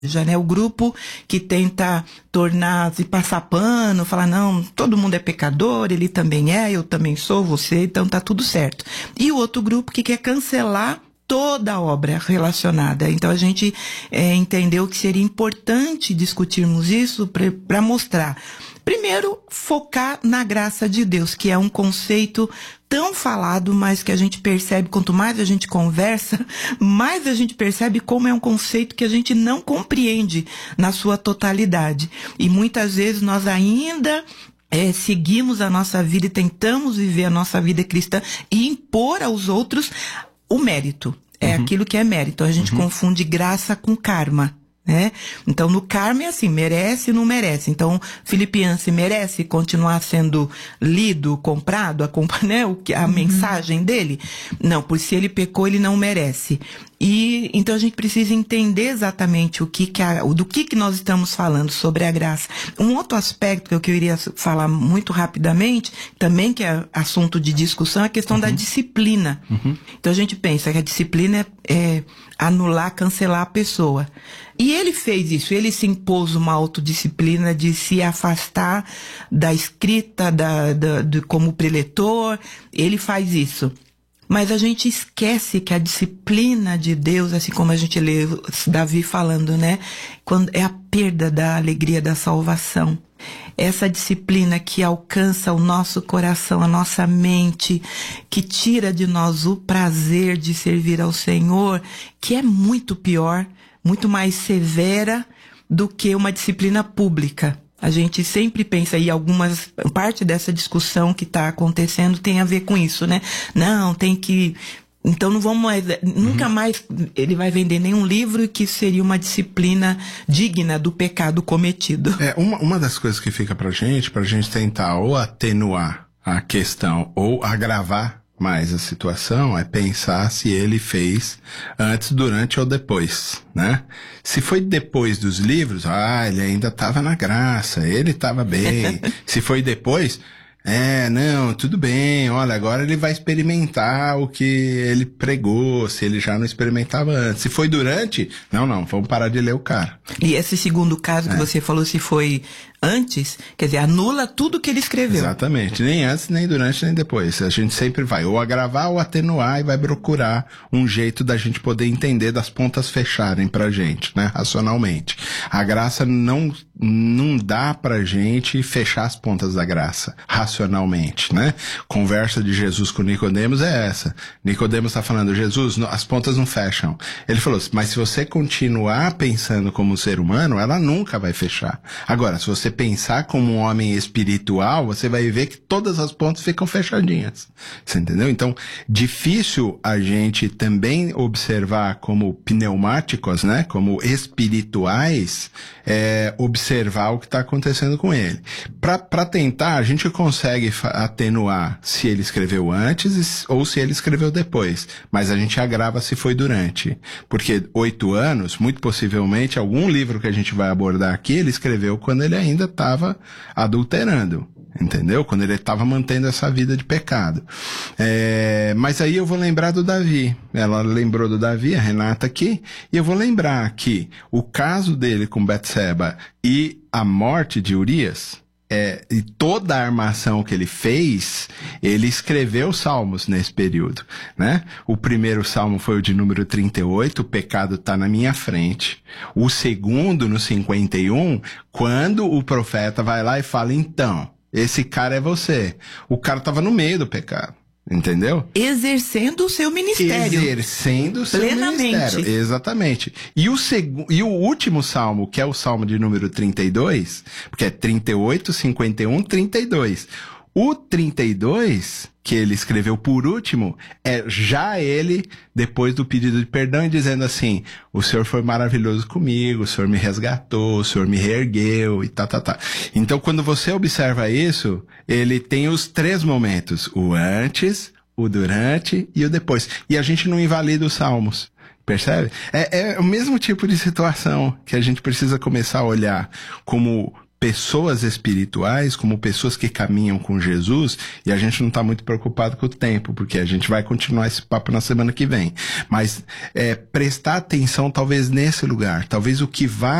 Já, né, o grupo que tenta se passar pano, falar, não, todo mundo é pecador, ele também é, eu também sou, você, então tá tudo certo. E o outro grupo que quer cancelar toda a obra relacionada. Então a gente entendeu que seria importante discutirmos isso para mostrar. Primeiro, focar na graça de Deus, que é um conceito tão falado, mas que a gente percebe, quanto mais a gente conversa, mais a gente percebe como é um conceito que a gente não compreende na sua totalidade. E muitas vezes nós ainda seguimos a nossa vida e tentamos viver a nossa vida cristã e impor aos outros o mérito. É aquilo que é mérito. A gente confunde graça com karma. Né? Então no karma é assim, merece e não merece. Então Filipenses merece continuar sendo lido, comprado, né? A mensagem dele? Não, por se ele pecou ele não merece. E então a gente precisa entender exatamente do que nós estamos falando sobre a graça. Um outro aspecto que eu iria falar muito rapidamente, também que é assunto de discussão, é a questão da disciplina. Então a gente pensa que a disciplina é anular, cancelar a pessoa. E ele fez isso, ele se impôs uma autodisciplina de se afastar da escrita, como preletor, ele faz isso. Mas a gente esquece que a disciplina de Deus, assim como a gente lê Davi falando, né? É a perda da alegria da salvação. Essa disciplina que alcança o nosso coração, a nossa mente, que tira de nós o prazer de servir ao Senhor, que é muito pior, muito mais severa do que uma disciplina pública. A gente sempre pensa, e parte dessa discussão que está acontecendo tem a ver com isso, né? Não, tem que... Então não vamos mais... Nunca mais ele vai vender nenhum livro que seria uma disciplina digna do pecado cometido. Uma das coisas que fica pra gente tentar ou atenuar a questão ou agravar mais a situação, é pensar se ele fez antes, durante ou depois, né? Se foi depois dos livros, ele ainda estava na graça, ele estava bem. Se foi depois, não, tudo bem, olha, agora ele vai experimentar o que ele pregou, se ele já não experimentava antes. Se foi durante, não, vamos parar de ler o cara. E esse segundo caso que você falou, se foi antes, quer dizer, anula tudo que ele escreveu. Exatamente, nem antes, nem durante, nem depois. A gente sempre vai ou agravar ou atenuar e vai procurar um jeito da gente poder entender, das pontas fecharem pra gente, né, racionalmente. A graça não dá pra gente fechar as pontas da graça, racionalmente, né? Conversa de Jesus com Nicodemos é essa. Nicodemos tá falando, Jesus, as pontas não fecham. Ele falou, mas se você continuar pensando como um ser humano, ela nunca vai fechar. Agora, se você pensar como um homem espiritual, você vai ver que todas as pontas ficam fechadinhas. Você entendeu? Então, difícil a gente também observar como pneumáticos, né? Como espirituais, observar o que está acontecendo com ele. Para tentar, a gente consegue atenuar se ele escreveu antes ou se ele escreveu depois. Mas a gente agrava se foi durante. Porque 8 anos, muito possivelmente, algum livro que a gente vai abordar aqui, ele escreveu quando ele ainda estava adulterando, entendeu? Quando ele estava mantendo essa vida de pecado. Mas aí eu vou lembrar do Davi. Ela lembrou do Davi, a Renata aqui, e eu vou lembrar que o caso dele com Betseba e a morte de Urias, e toda a armação que ele fez, ele escreveu salmos nesse período, né? O primeiro salmo foi o de número 38, o pecado está na minha frente. O segundo, no 51, quando o profeta vai lá e fala, então, esse cara é você. O cara estava no meio do pecado. Entendeu? Exercendo o seu ministério. Exercendo o seu ministério. Exatamente. E o último salmo, que é o salmo de número 32, porque é 38, 51, 32. O 32, que ele escreveu por último, é já ele, depois do pedido de perdão, e dizendo assim, o Senhor foi maravilhoso comigo, o Senhor me resgatou, o Senhor me reergueu, e tá. Então, quando você observa isso, ele tem os 3 momentos, o antes, o durante e o depois. E a gente não invalida os salmos. Percebe? É o mesmo tipo de situação que a gente precisa começar a olhar como pessoas espirituais, como pessoas que caminham com Jesus, e a gente não está muito preocupado com o tempo, porque a gente vai continuar esse papo na semana que vem. Mas prestar atenção talvez nesse lugar, talvez o que vai